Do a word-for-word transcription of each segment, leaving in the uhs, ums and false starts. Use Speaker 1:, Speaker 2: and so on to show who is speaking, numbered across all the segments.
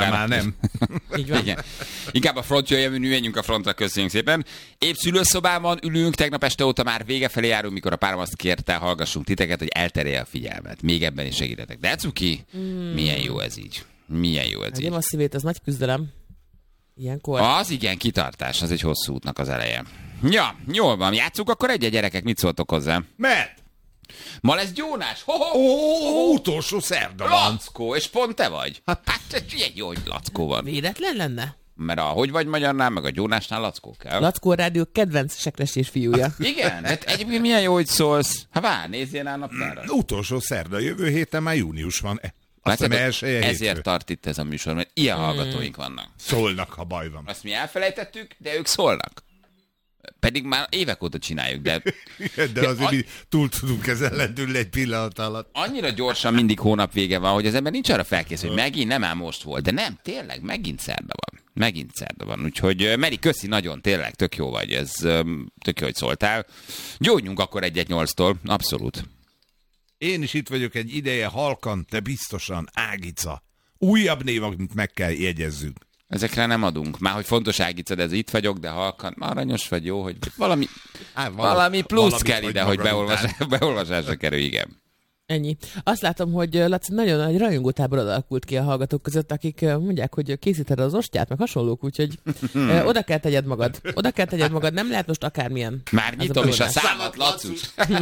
Speaker 1: már nem.
Speaker 2: Így van. Igen. Inkább a front jöjjön, menjünk a frontra, köszönjük szépen. Épp szülőszobában ülünk, tegnap este óta már vége felé járunk, mikor a párom azt kérte, hallgassunk titeket, hogy elterelje a figyelmet. Még ebben is segítetek. De cuki, mm. milyen jó ez így. Milyen jó ez
Speaker 3: hát
Speaker 2: így.
Speaker 3: A szívét, az nagy küzdelem. Ilyenkor.
Speaker 2: Az igen, kitartás, az egy hosszú útnak az eleje. Ja, jól van, játsszuk akkor egy gyerekek, mit szóltok hozzá?
Speaker 1: Mert?
Speaker 2: Ma lesz gyónás. Ho, ho.
Speaker 1: Ó, utolsó szerda van.
Speaker 2: Lackó, és pont te vagy. Hát, hát ilyen jó, hogy Lackó van.
Speaker 3: Véletlen lenne?
Speaker 2: Mert a Hogy vagy magyarnál, meg a Gyónásnál Lackó kell.
Speaker 3: Lackó rádió kedvenc sekresés fiúja.
Speaker 2: Igen, hát egyébként milyen jó, hogy szólsz. Ha vár, nézzél el naptára.
Speaker 1: Mm, utolsó szerda, jövő héten már június van.
Speaker 2: Látod, ezért hétfő. Tart itt ez a műsor, mert ilyen mm. hallgatóink vannak.
Speaker 1: Szólnak, ha baj van.
Speaker 2: Azt mi elfelejtettük, de ők szólnak. Pedig már évek óta csináljuk, de...
Speaker 1: de azért mi túl tudunk ezen lendülni egy pillanat alatt.
Speaker 2: Annyira gyorsan mindig hónap vége van, hogy az ember nincs arra felkészül, hogy megint nem ám most volt. De nem, tényleg, megint szerda van. Megint szerda van. Úgyhogy Meri, köszi nagyon, tényleg, tök jó vagy. Ez tök jó, hogy szóltál. Gyógyjunk akkor egyet nyolctól, abszolút.
Speaker 1: Én is itt vagyok egy ideje, halkan, de biztosan, Ágica. Újabb név, amit meg kell jegyezzünk.
Speaker 2: Ezekre nem adunk. Már hogy fontos Ágica, de ez itt vagyok, de halkan, aranyos vagy, jó, hogy valami, Á, valami, valami plusz valami kell ide, hogy beolvasás, beolvasásra kerül, igen.
Speaker 3: Ennyi. Azt látom, hogy Laci nagyon nagy rajongótáborod alakult ki a hallgatók között, akik mondják, hogy készíted az ostját, meg hasonlók, úgyhogy oda kell tegyed magad. Oda kell tegyed magad, nem lehet most akármilyen.
Speaker 2: Már nyitom a is a számat, Lacus.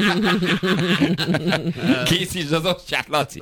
Speaker 2: Készítsd az ostját, Laci.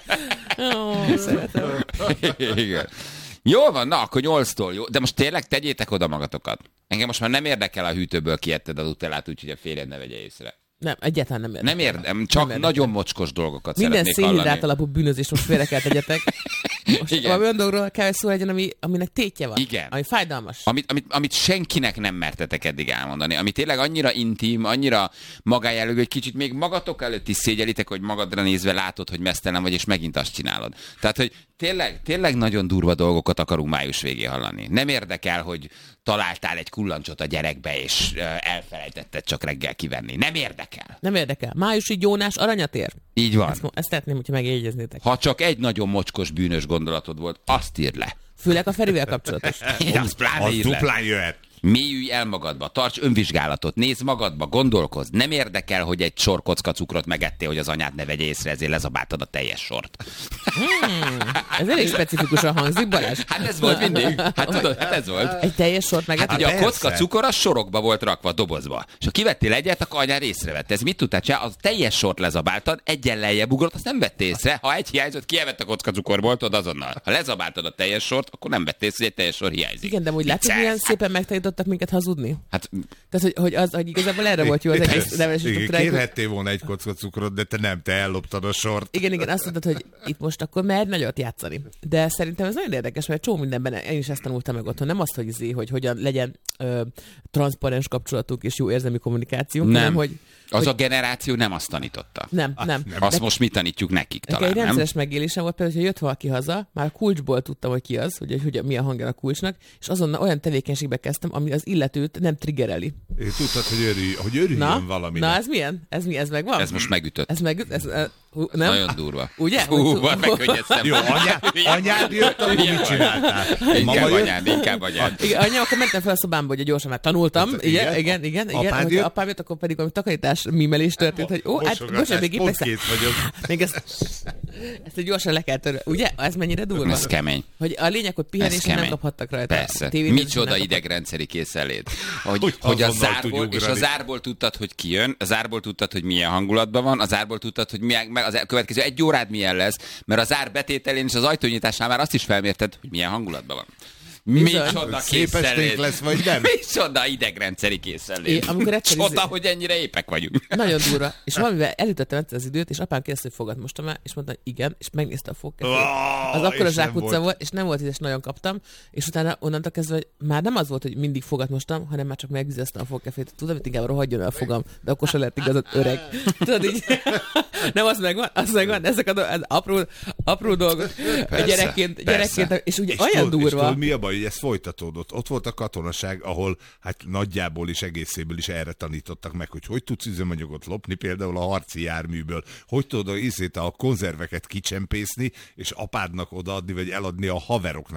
Speaker 3: Ó, szeretem.
Speaker 2: Igen. Jól van, na, akkor nyolctól, jó. De most tényleg tegyétek oda magatokat. Engem most már nem érdekel, a hűtőből kietted a nutellát, úgyhogy a férjed ne vegye észre.
Speaker 3: Nem, egyáltalán nem érdekel.
Speaker 2: Nem érdem, csak nem nagyon mocskos dolgokat
Speaker 3: minden
Speaker 2: szeretnék hallani. Minden
Speaker 3: szénhidrát alapú bűnözést most félre kell tegyetek. Most valami olyan dologról kell szó legyen, ami, aminek tétje van.
Speaker 2: Igen.
Speaker 3: Ami fájdalmas.
Speaker 2: Amit, amit, amit senkinek nem mertetek eddig elmondani. Ami tényleg annyira intim, annyira magájellegű, hogy kicsit még magatok előtt is szégyelitek, hogy magadra nézve látod, hogy meztelen vagy, és megint azt csinálod. Tehát, hogy tényleg, tényleg nagyon durva dolgokat akarunk május végén hallani. Nem érdekel, hogy találtál egy kullancsot a gyerekbe, és elfelejtetted csak reggel kivenni. Nem érdekel.
Speaker 3: Nem érdekel. Májusi gyónás aranyat ér.
Speaker 2: Így van.
Speaker 3: Ezt, ezt szeretném, hogyha megjegyeznétek.
Speaker 2: Ha csak egy nagyon mocskos bűnös gondolatod volt, azt írd le.
Speaker 3: Főleg a Ferivel kapcsolatos.
Speaker 2: Az pláne ír le.
Speaker 1: Duplán jöhet.
Speaker 2: Mélyülj el magadba, tarts önvizsgálatot, nézd magadba, gondolkozz. Nem érdekel, hogy egy sor kocka cukrot megettél, hogy az anyád ne vegye észre, ezért lezabáltad a teljes sort.
Speaker 3: Hmm, ez elég specifikusan hangzik, Balázs.
Speaker 2: Hát ez volt mindig. Hát tudod, hát ez volt.
Speaker 3: Egy teljes sort megettél?
Speaker 2: Hát ugye a kocka cukor a sorokba volt rakva a dobozba. És ha kivettél egyet, akkor anyád észrevette. Ez mit tudtál csinálni? Az teljes sort lezabáltad, egyen lejjebb ugrott, azt nem vettél észre. Ha egy hiányzott, kievett a kocka cukorból, tudod azonnal. Ha lezabáltad a teljes sort, akkor nem vettél észre, hogy egy teljes sor hiányzik.
Speaker 3: Igen, de úgy látod, milyen szépen megtanítottak minket hazudni?
Speaker 2: Hát,
Speaker 3: tehát, hogy, hogy, az, hogy igazából erre volt jó az egész nevelési struktúrájuk.
Speaker 1: Kérhettél volna egy kocka cukrot, de te nem, te elloptad a sort.
Speaker 3: Igen, igen, azt mondtad, hogy itt most akkor mehet nagyot játszani. De szerintem ez nagyon érdekes, mert csomó mindenben én is ezt tanultam meg otthon. Nem azt, hogy, izé, hogy hogyan legyen ö, transzparens kapcsolatunk és jó érzelmi kommunikációnk,
Speaker 2: nem.
Speaker 3: hanem hogy...
Speaker 2: Az
Speaker 3: hogy...
Speaker 2: a generáció nem azt tanította.
Speaker 3: Nem, nem.
Speaker 2: nem. Azt de... most mit tanítjuk nekik talán,
Speaker 3: egy
Speaker 2: nem?
Speaker 3: rendszeres megélésem volt, például, hogy jött valaki haza, már a kulcsból tudtam, hogy ki az, hogy, hogy mi a hangja a kulcsnak, és azonnal olyan tevékenységbe kezdtem, ami az illetőt nem triggereli.
Speaker 1: Én tudtad, hogy, örülj, hogy örüljön valami.
Speaker 3: Na, ez milyen? Ez mi? Ez megvan?
Speaker 2: Ez most megütött.
Speaker 3: Ez megüt? Ez, uh, nem?
Speaker 2: Nagyon durva.
Speaker 3: Ugye?
Speaker 2: Hú, van megkönnyeztem.
Speaker 1: Jó, anyád, anyád jött, akkor mit csináltál?
Speaker 2: Inkább anyád, inkább anyád.
Speaker 3: Igen, anyám, akkor mentem fel a szobámba, hogy gyorsan már tanultam. Hát, igen, igen, igen. igen.
Speaker 1: Apád
Speaker 3: jött? Apám jött, akkor pedig valami takarítás mimelés történt, hogy ó, hát bocsánat, még épp még ezt, ezt gyorsan le kell törni. Ugye? Ez mennyire durva?
Speaker 2: Ez kemény.
Speaker 3: Hogy a lényeg, hogy pihenésre nem kaphattak rajta.
Speaker 2: Persze. Micsoda idegrendszeri készenlét. Hogy, hogy, hogy a zárból, és a zárból tudtad, hogy ki jön, a zárból tudtad, hogy milyen hangulatban van, a zárból tudtad, hogy milyen, meg az következő egy órád milyen lesz, mert a zár betételén és az ajtónyitásnál már azt is felmérted, hogy milyen hangulatban van. Micsoda készenlét
Speaker 1: lesz, vagy nem?
Speaker 2: Micsoda idegrendszeri készenlét. Csoda, hogy ennyire épek vagyunk.
Speaker 3: Nagyon durva. És valamivel elütöttem az időt, és apám kérdezte, hogy fogad már, és mondta, hogy igen, és megnézte a fogkefét. Oh, az akkor a zsákutca volt. volt, és nem volt, és nagyon kaptam, és utána onnantól kezdve, hogy már nem az volt, hogy mindig fogat mostam, hanem már csak megvizeztem a fogkefét. Tudod, hogy inkább rohadjon el a fogam, de akkor se lett igazad öreg. Tudod, így nem az megvan, az megvan, ezek az apró, apró dolgok. Persze, gyerekként, gyerekként, és ugye és olyan
Speaker 1: tol,
Speaker 3: durva.
Speaker 1: És mi a baj, hogy ez folytatódott. Ott volt a katonaság, ahol hát nagyjából is egészéből is erre tanítottak meg, hogy hogy tudsz üzemanyagot lopni, például a harci járműből, hogy tudod a, a konzerveket kicsempészni, és apádnak odaadni, vagy eladni a haveroknak.